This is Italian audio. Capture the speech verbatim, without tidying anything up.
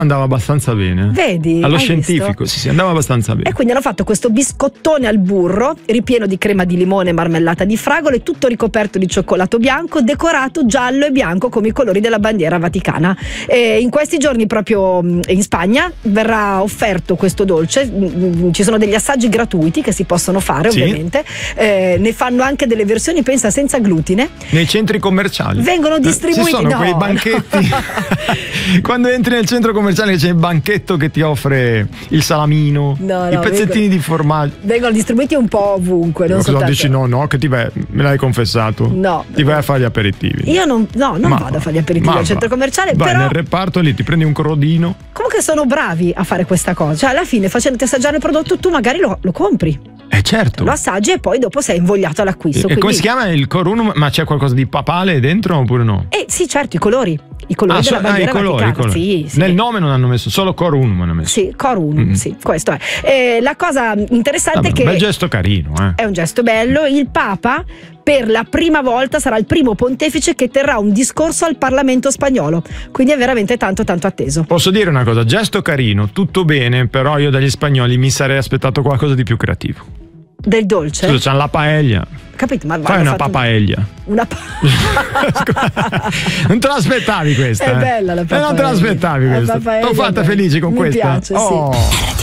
andava abbastanza bene. Vedi? Allo hai scientifico, visto? sì, sì, andava abbastanza bene. E quindi hanno fatto questo biscottone al burro, ripieno di crema di limone e marmellata di fragole, tutto ricoperto di cioccolato bianco, decorato giallo e bianco come i colori della bandiera vaticana. E in questi giorni proprio in Spagna verrà offerto questo dolce, ci sono degli assaggi gratuiti che si possono fare, sì. ovviamente, eh, ne fanno anche delle versioni, pensa, senza glutine. Nei centri commerciali vengono distribuiti. Ci sono no, quei banchetti no. Quando entri nel centro commerciale c'è il banchetto che ti offre il salamino, no, i no, pezzettini vengono, di formaggio. Vengono distribuiti un po' ovunque. Non cosa soltanto... dici? No, no, che ti vai, me l'hai confessato. No. Ti vai a fare gli aperitivi. Io non, no, non ma vado a fare gli aperitivi al centro commerciale. Vai però nel reparto lì, ti prendi un crodino. Comunque sono bravi a fare questa cosa. Cioè, alla fine, facendoti assaggiare il prodotto, tu magari lo, lo compri. Eh certo. Lo assaggi e poi dopo sei invogliato all'acquisto. E, quindi... e come si chiama il corum? Ma c'è qualcosa di papale dentro oppure no? Eh sì, certo, i colori. I colori ah, della so, bandiera ah, i colori, i colori. Sì, sì. Nel nome non hanno messo, solo Cor Unum hanno messo. Sì, Cor Unum, mm. sì, questo è. Eh, la cosa interessante Vabbè, è che un bel gesto carino, eh. È un gesto bello. Il Papa per la prima volta sarà il primo pontefice che terrà un discorso al Parlamento spagnolo, quindi è veramente tanto tanto atteso. Posso dire una cosa, gesto carino, tutto bene, però io dagli spagnoli mi sarei aspettato qualcosa di più creativo. Del dolce? Scusa, c'hanno la paella. Capito? Ma fai una fatto... papaella. Una pa... Non te l'aspettavi questa? È bella la papaella. Eh, non te l'aspettavi questa. T'ho fatta felice con Mi questa. piace, oh. sì.